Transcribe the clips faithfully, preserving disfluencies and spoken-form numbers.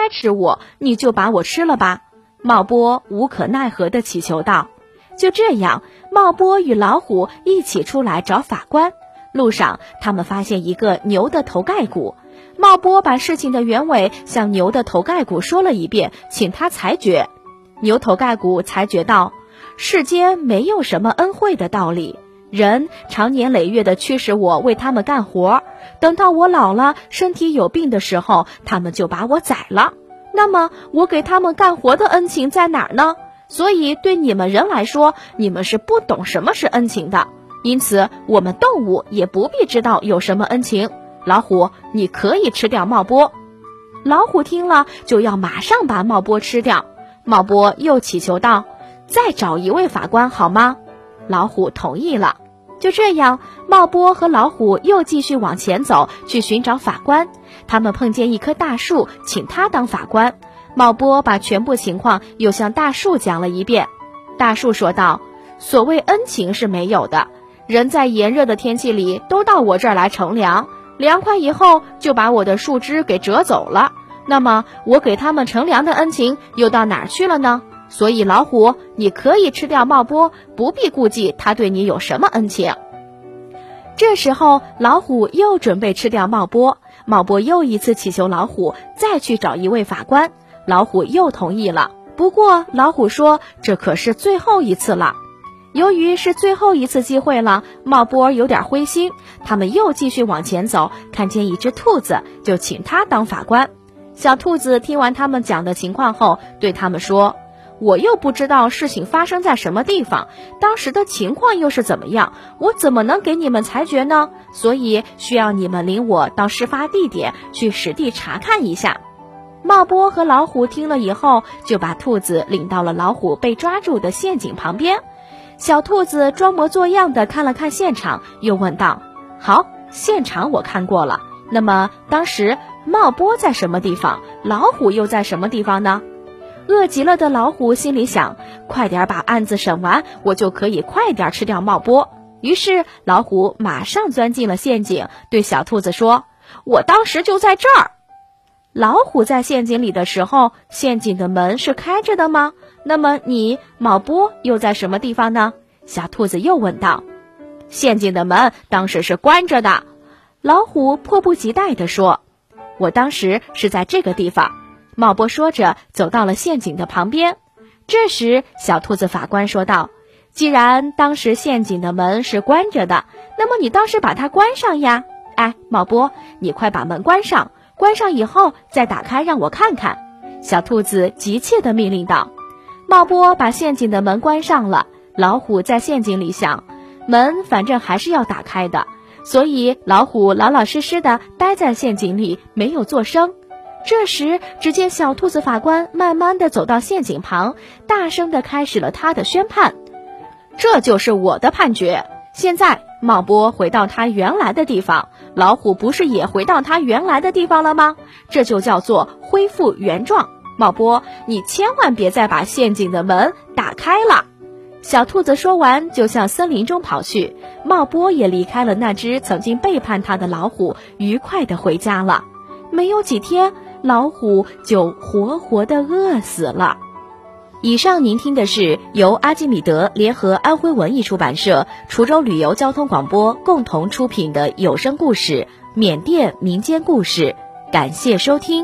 吃我，你就把我吃了吧。茂波无可奈何地祈求道。就这样，茂波与老虎一起出来找法官。路上，他们发现一个牛的头盖骨。茂波把事情的原委向牛的头盖骨说了一遍，请他裁决。牛头盖骨裁决道：世间没有什么恩惠的道理，人常年累月地驱使我为他们干活，等到我老了，身体有病的时候，他们就把我宰了。那么我给他们干活的恩情在哪儿呢？所以对你们人来说，你们是不懂什么是恩情的，因此我们动物也不必知道有什么恩情。老虎，你可以吃掉茂波。老虎听了就要马上把茂波吃掉。茂波又祈求道：再找一位法官好吗？老虎同意了。就这样，茂波和老虎又继续往前走，去寻找法官。他们碰见一棵大树，请他当法官。茂波把全部情况又向大树讲了一遍。大树说道：所谓恩情是没有的，人在炎热的天气里都到我这儿来乘凉，凉快以后就把我的树枝给折走了，那么我给他们乘凉的恩情又到哪儿去了呢？所以老虎，你可以吃掉茂波，不必顾忌他对你有什么恩情。这时候老虎又准备吃掉茂波，茂波又一次祈求老虎再去找一位法官。老虎又同意了，不过老虎说这可是最后一次了。由于是最后一次机会了，茂波有点灰心。他们又继续往前走，看见一只兔子，就请他当法官。小兔子听完他们讲的情况后，对他们说：我又不知道事情发生在什么地方，当时的情况又是怎么样，我怎么能给你们裁决呢？所以需要你们领我到事发地点去实地查看一下。茂波和老虎听了以后，就把兔子领到了老虎被抓住的陷阱旁边。小兔子装模作样地看了看现场，又问道：好，现场我看过了，那么当时茂波在什么地方，老虎又在什么地方呢？饿极了的老虎心里想，快点把案子审完，我就可以快点吃掉茂波。于是老虎马上钻进了陷阱，对小兔子说：我当时就在这儿。老虎在陷阱里的时候，陷阱的门是开着的吗？那么你茂波又在什么地方呢？小兔子又问道。陷阱的门当时是关着的。老虎迫不及待地说：我当时是在这个地方。茂波说着走到了陷阱的旁边。这时小兔子法官说道：既然当时陷阱的门是关着的，那么你当时把它关上呀。哎，茂波，你快把门关上，关上以后再打开让我看看。小兔子急切地命令道。茂波把陷阱的门关上了。老虎在陷阱里想，门反正还是要打开的，所以老虎老老实实地待在陷阱里，没有作声。这时只见小兔子法官慢慢地走到陷阱旁，大声地开始了他的宣判。这就是我的判决，现在茂波回到他原来的地方，老虎不是也回到他原来的地方了吗？这就叫做恢复原状。茂波，你千万别再把陷阱的门打开了。小兔子说完就向森林中跑去，茂波也离开了那只曾经背叛他的老虎，愉快地回家了。没有几天，老虎就活活地饿死了。以上您听的是由阿基米德联合安徽文艺出版社、滁州旅游交通广播共同出品的有声故事《缅甸民间故事》，感谢收听。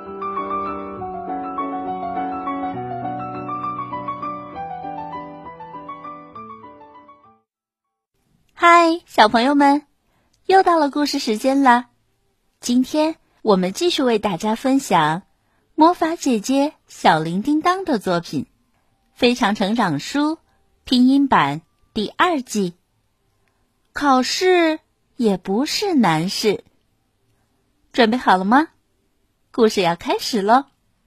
嗨，小朋友们，又到了故事时间了。今天我们继续为大家分享魔法姐姐小铃叮当的作品《非常成长书》拼音版第二季。考试也不是难事，准备好了吗？故事要开始咯。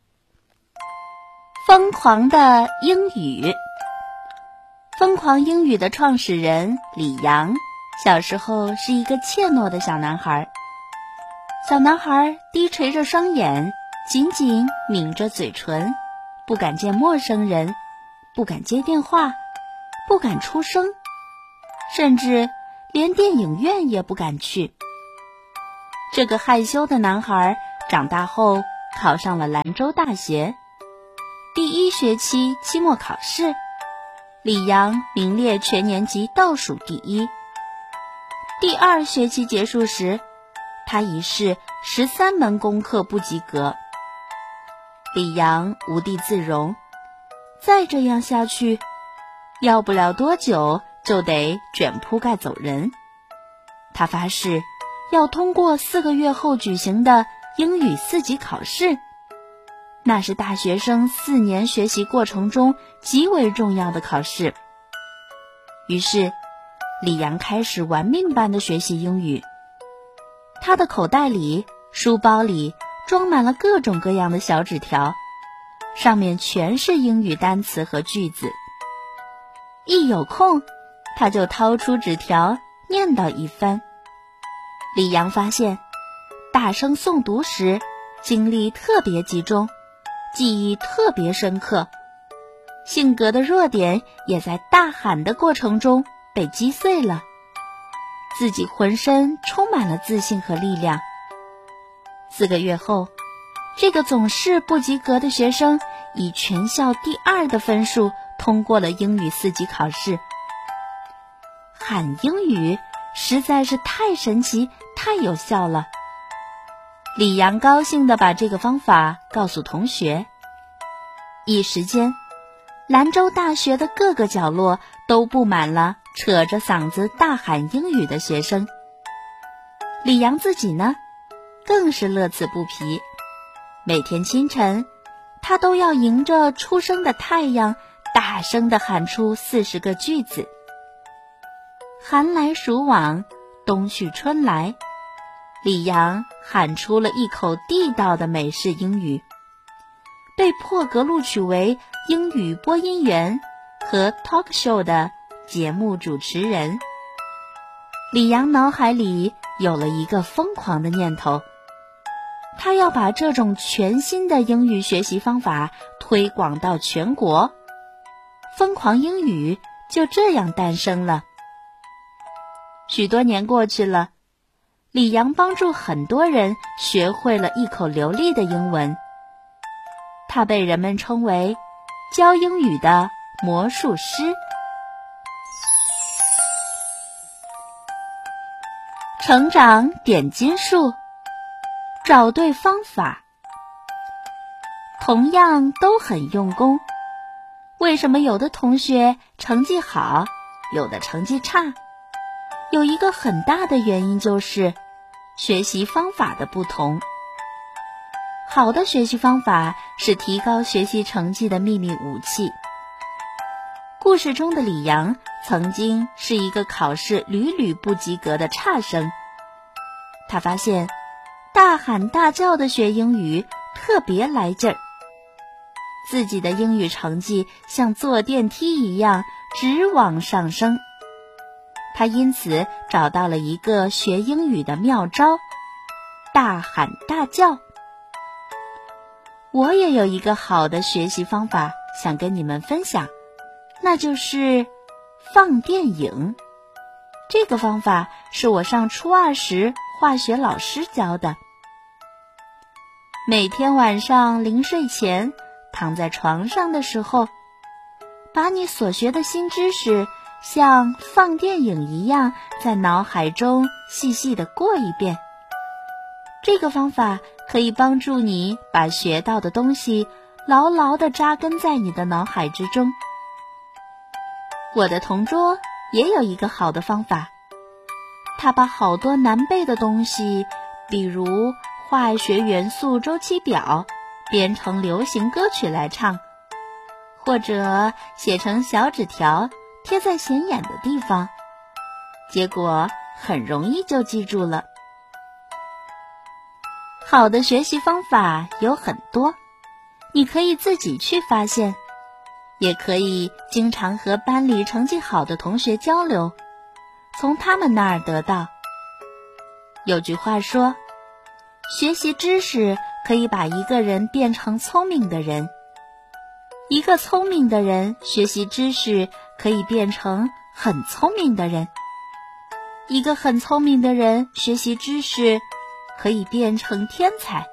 疯狂的英语。疯狂英语的创始人李阳，小时候是一个怯懦的小男孩。小男孩低垂着双眼，紧紧抿着嘴唇，不敢见陌生人，不敢接电话，不敢出声，甚至连电影院也不敢去。这个害羞的男孩长大后考上了兰州大学。第一学期期末考试，李阳名列全年级倒数第一。第二学期结束时，他已是十三门功课不及格。李阳无地自容，再这样下去，要不了多久就得卷铺盖走人。他发誓要通过四个月后举行的英语四级考试，那是大学生四年学习过程中极为重要的考试。于是李阳开始玩命般的学习英语。他的口袋里、书包里装满了各种各样的小纸条，上面全是英语单词和句子。一有空，他就掏出纸条念叨一番。李阳发现，大声诵读时精力特别集中，记忆特别深刻，性格的弱点也在大喊的过程中被击碎了，自己浑身充满了自信和力量。四个月后，这个总是不及格的学生以全校第二的分数通过了英语四级考试。喊英语实在是太神奇，太有效了。李阳高兴地把这个方法告诉同学。一时间，兰州大学的各个角落都布满了扯着嗓子大喊英语的学生。李阳自己呢，更是乐此不疲。每天清晨，他都要迎着初升的太阳，大声地喊出四十个句子。寒来暑往，冬去春来，李阳喊出了一口地道的美式英语，被破格录取为英语播音员和 talk show 的节目主持人。李阳脑海里有了一个疯狂的念头，他要把这种全新的英语学习方法推广到全国。疯狂英语就这样诞生了。许多年过去了，李阳帮助很多人学会了一口流利的英文。他被人们称为教英语的魔术师。成长点金术，找对方法。同样都很用功，为什么有的同学成绩好，有的成绩差？有一个很大的原因就是学习方法的不同。好的学习方法是提高学习成绩的秘密武器。故事中的李阳曾经是一个考试屡屡不及格的差生，他发现大喊大叫的学英语特别来劲儿，自己的英语成绩像坐电梯一样直往上升。他因此找到了一个学英语的妙招：大喊大叫。我也有一个好的学习方法想跟你们分享，那就是放电影。这个方法是我上初二时化学老师教的。每天晚上临睡前，躺在床上的时候，把你所学的新知识像放电影一样在脑海中细细地过一遍。这个方法可以帮助你把学到的东西牢牢地扎根在你的脑海之中。我的同桌也有一个好的方法，他把好多难背的东西，比如化学元素周期表，编成流行歌曲来唱，或者写成小纸条贴在显眼的地方，结果很容易就记住了。好的学习方法有很多，你可以自己去发现，也可以经常和班里成绩好的同学交流，从他们那儿得到。有句话说，学习知识可以把一个人变成聪明的人，一个聪明的人学习知识可以变成很聪明的人，一个很聪明的人学习知识可以变成天才。